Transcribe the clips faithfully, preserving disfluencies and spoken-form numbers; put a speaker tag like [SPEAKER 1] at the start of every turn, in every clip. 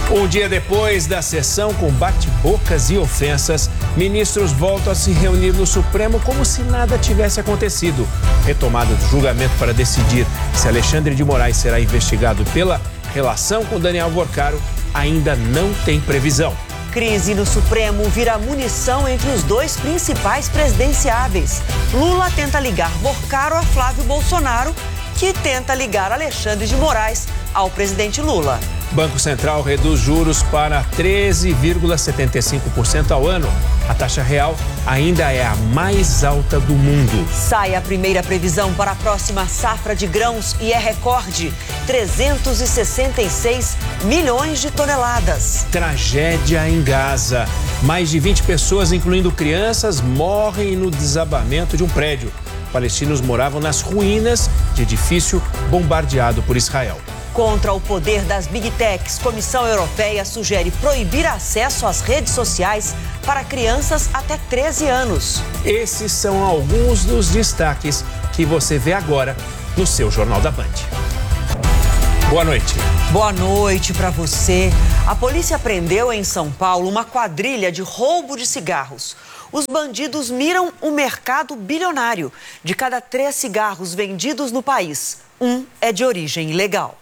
[SPEAKER 1] Um dia depois da sessão com bate-bocas e ofensas, ministros voltam a se reunir no Supremo como se nada tivesse acontecido. Retomada do julgamento para decidir se Alexandre de Moraes será investigado pela relação com Daniel Worcaro ainda não tem previsão.
[SPEAKER 2] Crise no Supremo vira munição entre os dois principais presidenciáveis. Lula tenta ligar Worcaro a Flávio Bolsonaro, que tenta ligar Alexandre de Moraes ao presidente Lula.
[SPEAKER 1] Banco Central reduz juros para treze vírgula setenta e cinco por cento ao ano. A taxa real ainda é a mais alta do mundo.
[SPEAKER 2] Sai a primeira previsão para a próxima safra de grãos e é recorde: trezentos e sessenta e seis milhões de toneladas.
[SPEAKER 1] Tragédia em Gaza. Mais de vinte pessoas, incluindo crianças, morrem no desabamento de um prédio. Palestinos moravam nas ruínas de edifício bombardeado por Israel.
[SPEAKER 2] Contra o poder das Big Techs, Comissão Europeia sugere proibir acesso às redes sociais para crianças até treze anos.
[SPEAKER 1] Esses são alguns dos destaques que você vê agora no seu Jornal da Band. Boa noite.
[SPEAKER 2] Boa noite para você. A polícia prendeu em São Paulo uma quadrilha de roubo de cigarros. Os bandidos miram um mercado bilionário. De cada três cigarros vendidos no país, um é de origem ilegal.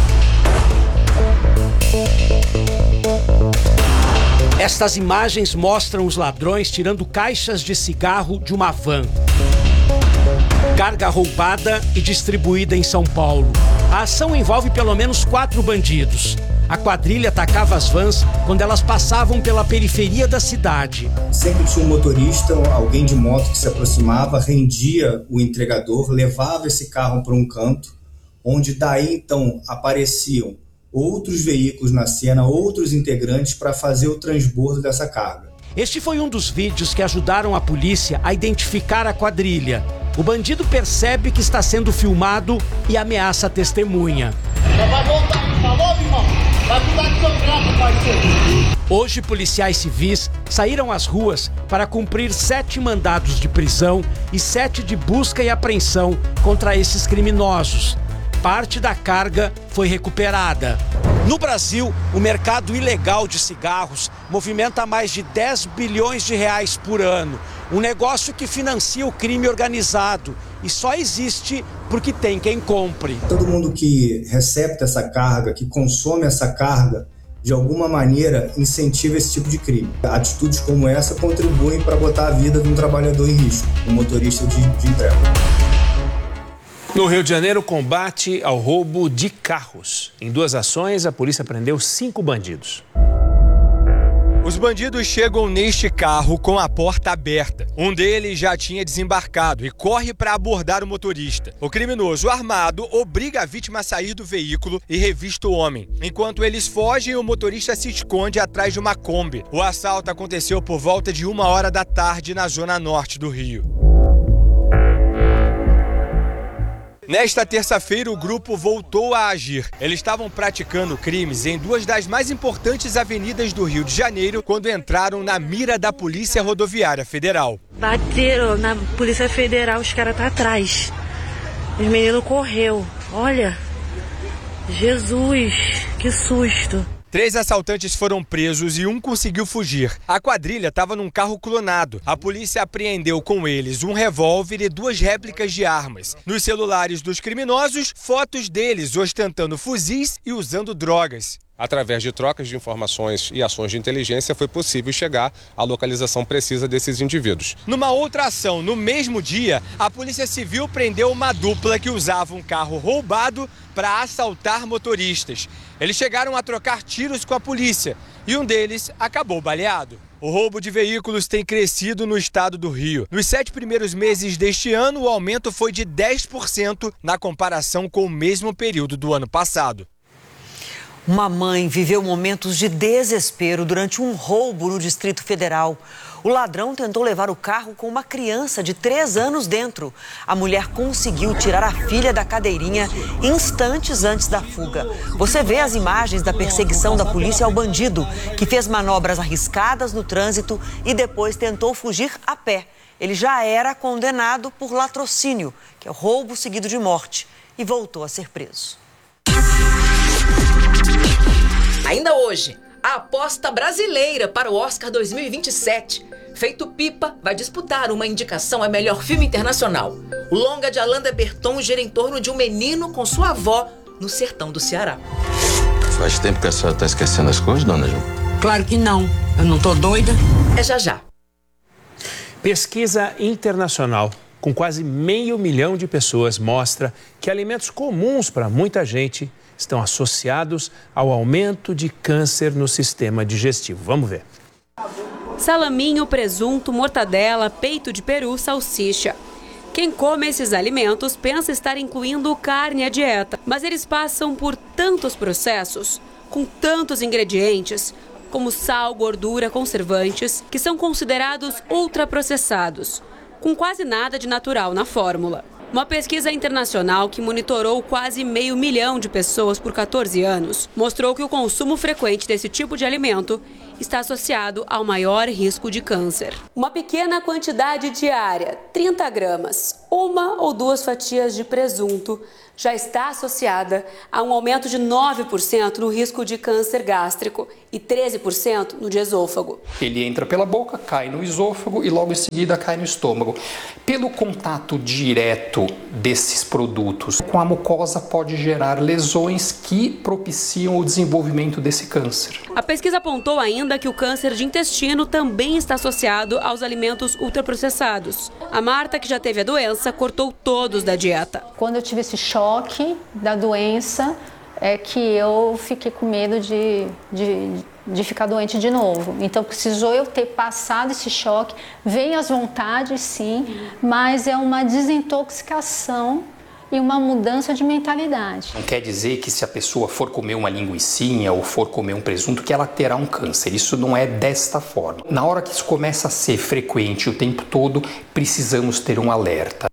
[SPEAKER 3] Estas imagens mostram os ladrões tirando caixas de cigarro de uma van. Carga roubada e distribuída em São Paulo. A ação envolve pelo menos quatro bandidos. A quadrilha atacava as vans quando elas passavam pela periferia da cidade.
[SPEAKER 4] Sempre tinha um motorista, alguém de moto que se aproximava, rendia o entregador, levava esse carro para um canto, onde daí então apareciam outros veículos na cena, outros integrantes para fazer o transbordo dessa carga.
[SPEAKER 3] Este foi um dos vídeos que ajudaram a polícia a identificar a quadrilha. O bandido percebe que está sendo filmado e ameaça a testemunha. Hoje, policiais civis saíram às ruas para cumprir sete mandados de prisão e sete de busca e apreensão contra esses criminosos. Parte da carga foi recuperada. No Brasil, o mercado ilegal de cigarros movimenta mais de dez bilhões de reais por ano. Um negócio que financia o crime organizado e só existe porque tem quem compre.
[SPEAKER 4] Todo mundo que recepta essa carga, que consome essa carga, de alguma maneira incentiva esse tipo de crime. Atitudes como essa contribuem para botar a vida de um trabalhador em risco, um motorista de, de entrega.
[SPEAKER 1] No Rio de Janeiro, combate ao roubo de carros. Em duas ações, a polícia prendeu cinco bandidos.
[SPEAKER 5] Os bandidos chegam neste carro com a porta aberta. Um deles já tinha desembarcado e corre para abordar o motorista. O criminoso armado obriga a vítima a sair do veículo e revista o homem. Enquanto eles fogem, o motorista se esconde atrás de uma Kombi. O assalto aconteceu por volta de uma hora da tarde na zona norte do Rio. Nesta terça-feira, o grupo voltou a agir. Eles estavam praticando crimes em duas das mais importantes avenidas do Rio de Janeiro quando entraram na mira da Polícia Rodoviária Federal.
[SPEAKER 6] Bateram na Polícia Federal, os caras tá atrás. Os meninos correu. Olha, Jesus, que susto.
[SPEAKER 5] Três assaltantes foram presos e um conseguiu fugir. A quadrilha estava num carro clonado. A polícia apreendeu com eles um revólver e duas réplicas de armas. Nos celulares dos criminosos, fotos deles ostentando fuzis e usando drogas.
[SPEAKER 7] Através de trocas de informações e ações de inteligência, foi possível chegar à localização precisa desses indivíduos.
[SPEAKER 5] Numa outra ação, no mesmo dia, a Polícia Civil prendeu uma dupla que usava um carro roubado para assaltar motoristas. Eles chegaram a trocar tiros com a polícia e um deles acabou baleado. O roubo de veículos tem crescido no estado do Rio. Nos sete primeiros meses deste ano, o aumento foi de dez por cento na comparação com o mesmo período do ano passado.
[SPEAKER 2] Uma mãe viveu momentos de desespero durante um roubo no Distrito Federal. O ladrão tentou levar o carro com uma criança de três anos dentro. A mulher conseguiu tirar a filha da cadeirinha instantes antes da fuga. Você vê as imagens da perseguição da polícia ao bandido, que fez manobras arriscadas no trânsito e depois tentou fugir a pé. Ele já era condenado por latrocínio, que é roubo seguido de morte, e voltou a ser preso.
[SPEAKER 8] Ainda hoje, a aposta brasileira para o Oscar dois mil e vinte e sete. Feito Pipa vai disputar uma indicação a melhor filme internacional. O longa de Alain de Botton gira em torno de um menino com sua avó no sertão do Ceará.
[SPEAKER 9] Faz tempo que a senhora está esquecendo as coisas, dona Ju?
[SPEAKER 10] Claro que não. Eu não tô doida.
[SPEAKER 8] É já já.
[SPEAKER 1] Pesquisa internacional com quase meio milhão de pessoas mostra que alimentos comuns para muita gente estão associados ao aumento de câncer no sistema digestivo. Vamos ver.
[SPEAKER 11] Salaminho, presunto, mortadela, peito de peru, salsicha. Quem come esses alimentos pensa estar incluindo carne à dieta, mas eles passam por tantos processos, com tantos ingredientes, como sal, gordura, conservantes, que são considerados ultraprocessados, com quase nada de natural na fórmula. Uma pesquisa internacional que monitorou quase meio milhão de pessoas por quatorze anos mostrou que o consumo frequente desse tipo de alimento está associado ao maior risco de câncer. Uma pequena quantidade diária, trinta gramas, uma ou duas fatias de presunto, já está associada a um aumento de nove por cento no risco de câncer gástrico e treze por cento no de esôfago.
[SPEAKER 12] Ele entra pela boca, cai no esôfago e logo em seguida cai no estômago. Pelo contato direto desses produtos com a mucosa pode gerar lesões que propiciam o desenvolvimento desse câncer.
[SPEAKER 11] A pesquisa apontou ainda que o câncer de intestino também está associado aos alimentos ultraprocessados. A Marta, que já teve a doença, cortou todos da dieta.
[SPEAKER 13] Quando eu tive esse choque da doença, é que eu fiquei com medo de, de, de ficar doente de novo. Então precisou eu ter passado esse choque. Vem as vontades, sim, mas é uma desintoxicação e uma mudança de mentalidade.
[SPEAKER 12] Não quer dizer que se a pessoa for comer uma linguicinha ou for comer um presunto que ela terá um câncer. Isso não é desta forma. Na hora que isso começa a ser frequente o tempo todo, precisamos ter um alerta.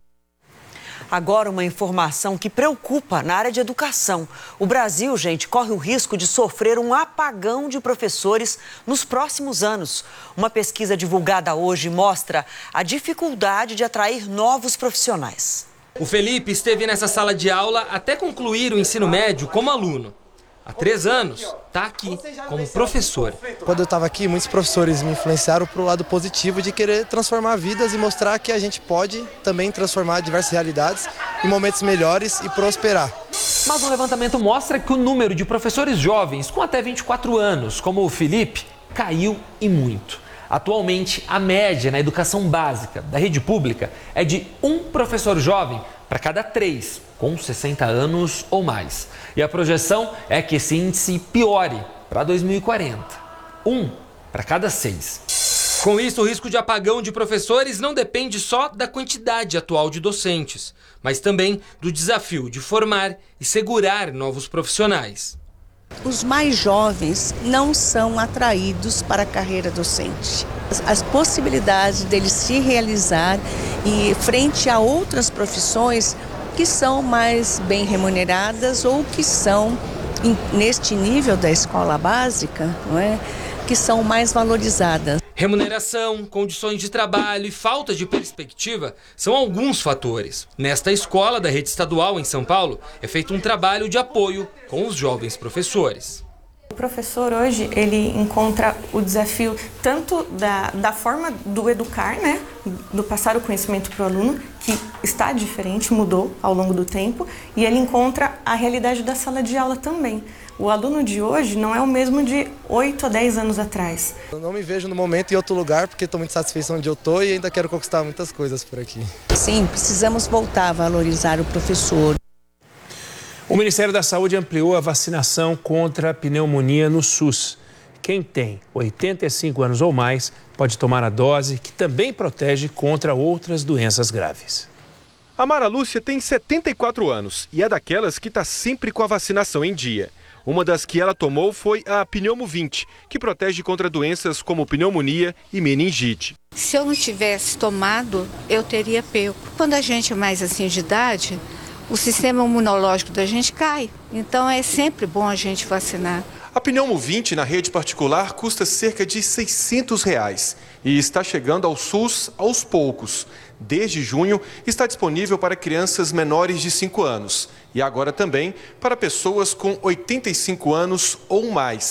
[SPEAKER 2] Agora uma informação que preocupa na área de educação. O Brasil, gente, corre o risco de sofrer um apagão de professores nos próximos anos. Uma pesquisa divulgada hoje mostra a dificuldade de atrair novos profissionais.
[SPEAKER 14] O Felipe esteve nessa sala de aula até concluir o ensino médio como aluno. Há três anos, está aqui como professor.
[SPEAKER 15] Quando eu estava aqui, muitos professores me influenciaram para o lado positivo de querer transformar vidas e mostrar que a gente pode também transformar diversas realidades em momentos melhores e prosperar.
[SPEAKER 16] Mas o levantamento mostra que o número de professores jovens com até vinte e quatro anos, como o Felipe, caiu e muito. Atualmente, a média na educação básica da rede pública é de um professor jovem para cada três, com sessenta anos ou mais. E a projeção é que esse índice piore para dois mil e quarenta. Um para cada seis.
[SPEAKER 14] Com isso, o risco de apagão de professores não depende só da quantidade atual de docentes, mas também do desafio de formar e segurar novos profissionais.
[SPEAKER 17] Os mais jovens não são atraídos para a carreira docente. As possibilidades deles se realizar e frente a outras profissões que são mais bem remuneradas ou que são, neste nível da escola básica, não é? Que são mais valorizadas.
[SPEAKER 14] Remuneração, condições de trabalho e falta de perspectiva são alguns fatores. Nesta escola da rede estadual em São Paulo, é feito um trabalho de apoio com os jovens professores.
[SPEAKER 18] O professor hoje, ele encontra o desafio tanto da, da forma do educar, né, do passar o conhecimento para o aluno, que está diferente, mudou ao longo do tempo, e ele encontra a realidade da sala de aula também. O aluno de hoje não é o mesmo de oito a dez anos atrás.
[SPEAKER 15] Eu não me vejo no momento em outro lugar, porque estou muito satisfeito onde eu estou e ainda quero conquistar muitas coisas por aqui.
[SPEAKER 17] Sim, precisamos voltar a valorizar o professor.
[SPEAKER 1] O Ministério da Saúde ampliou a vacinação contra a pneumonia no SUS. Quem tem oitenta e cinco anos ou mais pode tomar a dose que também protege contra outras doenças graves.
[SPEAKER 19] A Mara Lúcia tem setenta e quatro anos e é daquelas que está sempre com a vacinação em dia. Uma das que ela tomou foi a Pneumo vinte, que protege contra doenças como pneumonia e meningite.
[SPEAKER 20] Se eu não tivesse tomado, eu teria pego. Quando a gente é mais assim de idade, o sistema imunológico da gente cai. Então é sempre bom a gente vacinar.
[SPEAKER 19] A Pneumo vinte na rede particular custa cerca de seiscentos reais e está chegando ao SUS aos poucos. Desde junho está disponível para crianças menores de cinco anos e agora também para pessoas com oitenta e cinco anos ou mais.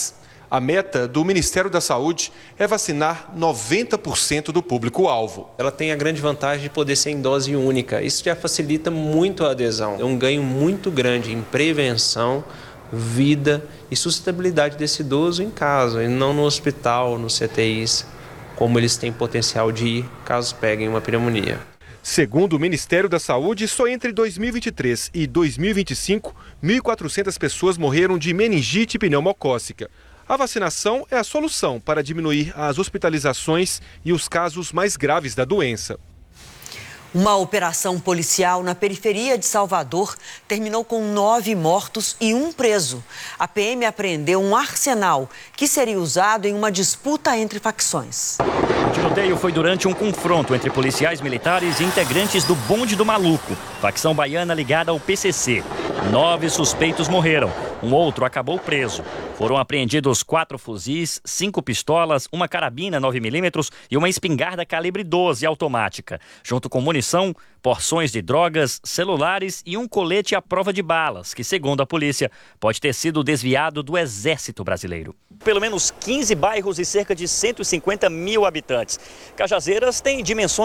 [SPEAKER 19] A meta do Ministério da Saúde é vacinar noventa por cento do público-alvo.
[SPEAKER 21] Ela tem a grande vantagem de poder ser em dose única. Isso já facilita muito a adesão. É um ganho muito grande em prevenção, vida e sustentabilidade desse idoso em casa, e não no hospital, no C T Is, como eles têm potencial de ir caso peguem uma pneumonia.
[SPEAKER 19] Segundo o Ministério da Saúde, só entre dois mil e vinte e três e dois mil e vinte e cinco, mil e quatrocentas pessoas morreram de meningite pneumocócica. A vacinação é a solução para diminuir as hospitalizações e os casos mais graves da doença.
[SPEAKER 2] Uma operação policial na periferia de Salvador terminou com nove mortos e um preso. A P M apreendeu um arsenal que seria usado em uma disputa entre facções.
[SPEAKER 22] O tiroteio foi durante um confronto entre policiais militares e integrantes do Bonde do Maluco, facção baiana ligada ao P C C. Nove suspeitos morreram, um outro acabou preso. Foram apreendidos quatro fuzis, cinco pistolas, uma carabina nove milímetros e uma espingarda calibre doze automática, junto com munição, porções de drogas, celulares e um colete à prova de balas, que, segundo a polícia, pode ter sido desviado do Exército Brasileiro. Pelo menos quinze bairros e cerca de cento e cinquenta mil habitantes. Cajazeiras tem dimensões